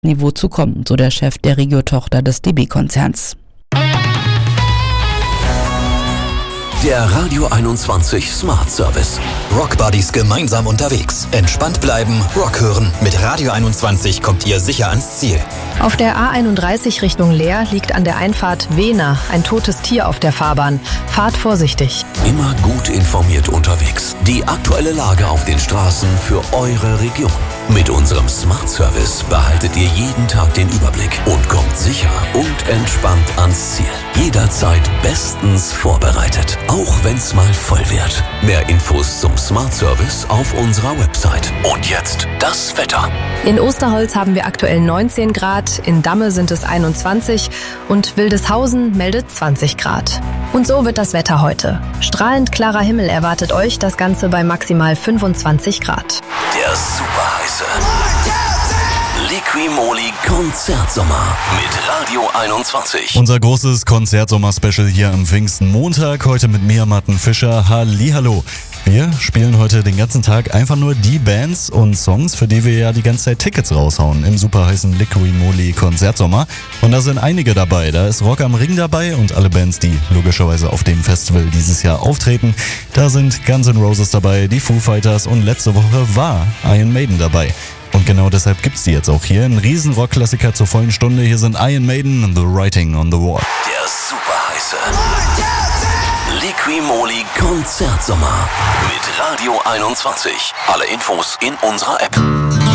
Niveau zu kommen, so der Chef der Regio-Tochter des DB-Konzerns. Der Radio 21 Smart Service. Rockbuddies gemeinsam unterwegs. Entspannt bleiben, Rock hören. Mit Radio 21 kommt ihr sicher ans Ziel. Auf der A31 Richtung Leer liegt an der Einfahrt Wehner ein totes Tier auf der Fahrbahn. Fahrt vorsichtig. Immer gut informiert unterwegs. Die aktuelle Lage auf den Straßen für eure Region. Mit unserem Smart Service behaltet ihr jeden Tag den Überblick und kommt sicher und entspannt ans Ziel. Jederzeit bestens vorbereitet, auch wenn's mal voll wird. Mehr Infos zum Smart Service auf unserer Website. Und jetzt das Wetter. In Osterholz haben wir aktuell 19 Grad, in Damme sind es 21 und Wildeshausen meldet 20 Grad. Und so wird das Wetter heute. Strahlend klarer Himmel erwartet euch, das Ganze bei maximal 25 Grad. Der superheiße Liqui-Moly Konzertsommer mit Radio 21. Unser großes Konzertsommer-Special hier am Pfingstenmontag. Heute mit mir, Martin Fischer. Hallihallo. Wir spielen heute den ganzen Tag einfach nur die Bands und Songs, für die wir ja die ganze Zeit Tickets raushauen im superheißen Liqui-Moly Konzertsommer. Und da sind einige dabei. Da ist Rock am Ring dabei und alle Bands, die logischerweise auf dem Festival dieses Jahr auftreten. Da sind Guns N' Roses dabei, die Foo Fighters und letzte Woche war Iron Maiden dabei. Und genau deshalb gibt's die jetzt auch hier. Ein riesen Rockklassiker zur vollen Stunde. Hier sind Iron Maiden and The Writing on the Wall. Der superheiße Liqui-Moly Konzertsommer mit Radio 21. Alle Infos in unserer App.